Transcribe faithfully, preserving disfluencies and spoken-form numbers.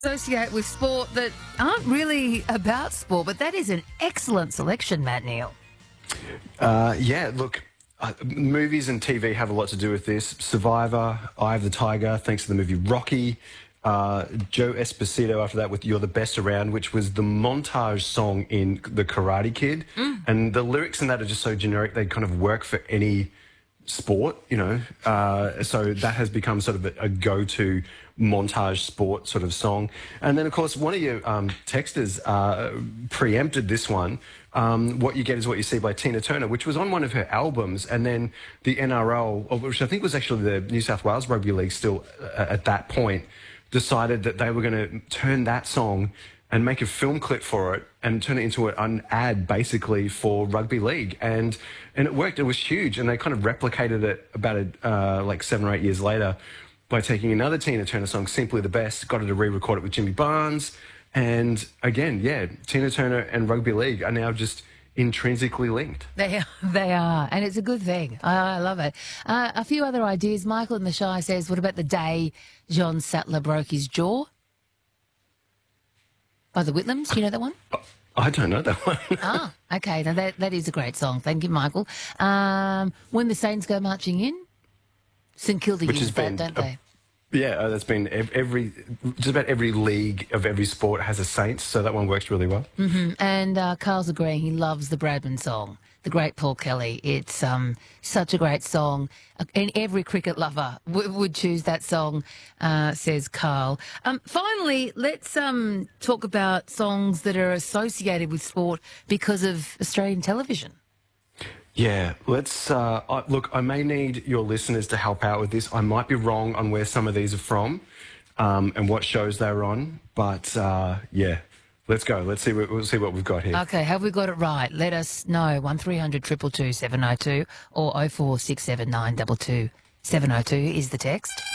associate with sport that aren't really about sport, but that is an excellent selection, Matt Neal. Uh, yeah, look, uh, movies and T V have a lot to do with this. Survivor, Eye of the Tiger, thanks to the movie Rocky. Uh, Joe Esposito after that with You're the Best Around, which was the montage song in The Karate Kid. Mm. And the lyrics in that are just so generic, they kind of work for any sport, you know. Uh, so that has become sort of a, a go-to montage sport sort of song. And then, of course, one of your um, texters uh, preempted this one. Um, What You Get Is What You See by Tina Turner, which was on one of her albums. And then the N R L, which I think was actually the New South Wales Rugby League still uh, at that point, decided that they were going to turn that song and make a film clip for it and turn it into an ad basically for rugby league. And and it worked. It was huge. And they kind of replicated it about a, uh, like seven or eight years later by taking another Tina Turner song, Simply the Best, got her to re-record it with Jimmy Barnes. And again, yeah, Tina Turner and rugby league are now just intrinsically linked. They are, they are, and it's a good thing. I, I love it. Uh, a few other ideas. Michael in the Shy says, what about the day John Sattler broke his jaw? By the Whitlams, you know that one? I don't know that one. Ah, okay. Now that that is a great song. Thank you, Michael. Um, When the Saints Go Marching In, St Kilda Which use that, don't a, they? Yeah, uh, that's been every, just about every league of every sport has a Saints, so that one works really well. Mm-hmm. And uh, Carl's agreeing he loves the Bradman song, the great Paul Kelly. It's um, such a great song, and every cricket lover w- would choose that song, uh, says Carl. Um, finally, let's um, talk about songs that are associated with sport because of Australian television. Yeah, let's, uh, I, look, I may need your listeners to help out with this. I might be wrong on where some of these are from um, and what shows they're on, but uh, yeah, let's go. Let's see what, we'll see what we've got here. Okay, have we got it right? Let us know, one three hundred two two two seven oh two or oh four six seven nine two two seven oh two is the text.